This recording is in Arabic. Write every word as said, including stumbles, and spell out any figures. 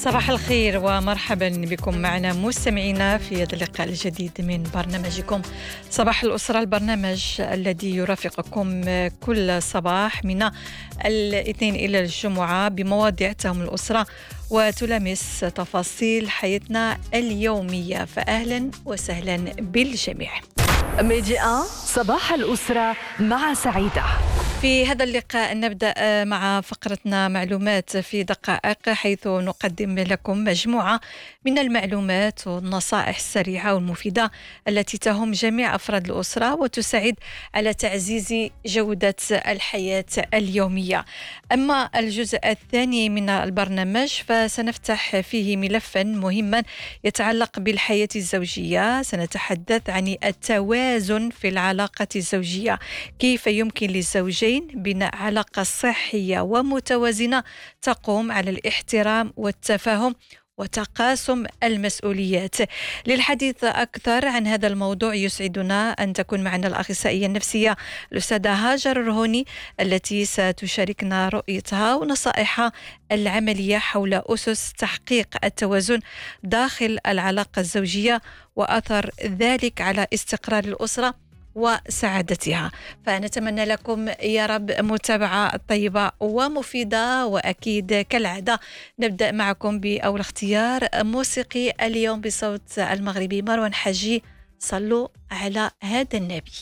صباح الخير ومرحبا بكم معنا مستمعينا في هذا اللقاء الجديد من برنامجكم صباح الأسرة، البرنامج الذي يرافقكم كل صباح من الاثنين إلى الجمعة بمواضيع تهم الأسرة وتلامس تفاصيل حياتنا اليومية. فأهلا وسهلا بالجميع. ميديا صباح الأسرة مع سعيدة. في هذا اللقاء نبدأ مع فقرتنا معلومات في دقائق، حيث نقدم لكم مجموعة من المعلومات والنصائح السريعة والمفيدة التي تهم جميع أفراد الأسرة وتساعد على تعزيز جودة الحياة اليومية. أما الجزء الثاني من البرنامج فسنفتح فيه ملفا مهما يتعلق بالحياة الزوجية. سنتحدث عن التوازن في العلاقة الزوجية، كيف يمكن للزوجين بناء علاقة صحية ومتوازنة تقوم على الاحترام والتفاهم وتقاسم المسؤوليات. للحديث أكثر عن هذا الموضوع يسعدنا أن تكون معنا الأخصائية النفسية الأستاذة هاجر الرهوني، التي ستشاركنا رؤيتها ونصائحها العملية حول أسس تحقيق التوازن داخل العلاقة الزوجية وأثر ذلك على استقرار الأسرة وسعادتها. فنتمنى لكم يا رب متابعة طيبة ومفيدة، وأكيد كالعادة نبدأ معكم بأول اختيار موسيقي اليوم بصوت المغربي مروان حاجي. صلوا على هذا النبي.